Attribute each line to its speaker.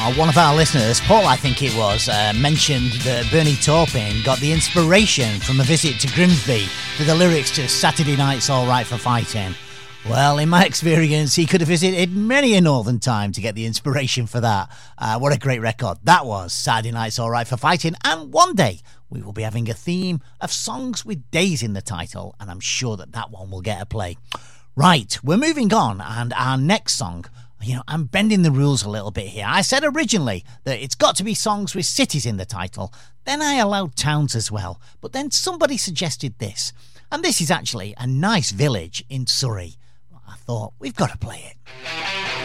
Speaker 1: One of our listeners, Paul I think it was, mentioned that Bernie Taupin got the inspiration from a visit to Grimsby for the lyrics to Saturday Night's All Right for Fighting. Well, in my experience, he could have visited many a northern time to get the inspiration for that. What a great record that was, Saturday Night's All Right for Fighting. And one day we will be having a theme of songs with days in the title, and I'm sure that one will get a play. Right, we're moving on, and our next song, I'm bending the rules a little bit here. I said originally that it's got to be songs with cities in the title. Then I allowed towns as well. But then somebody suggested this. And this is actually a nice village in Surrey. I thought, we've got to play it.